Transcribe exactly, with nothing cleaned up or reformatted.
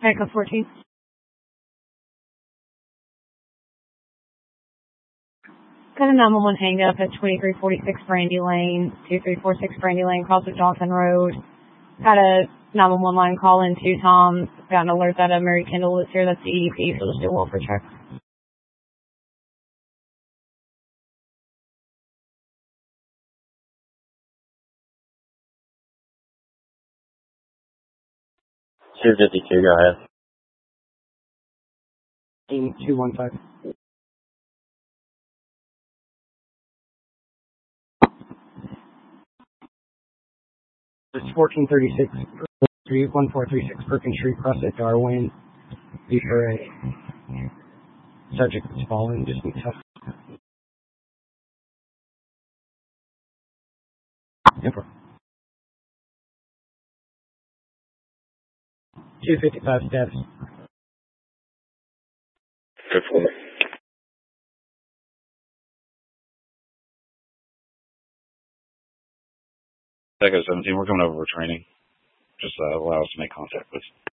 Echo fourteen. Got a nine one one hang up at twenty-three forty-six Brandy Lane, two three four six Brandy Lane, across the Johnson Road. Got a nine one one line call in two times. Got an alert that a Mary Kendall is here. That's the E D P for the Steel Welfare Check. two fifty-two, go ahead. two one five. It's fourteen thirty-six, three one four three six Perkins Street, cross at Darwin. B for a subject that's falling, just need help. Emperor. two fifty-five steps. Good for me. Echo seventeen, we're coming over for training. Just uh, allow us to make contact with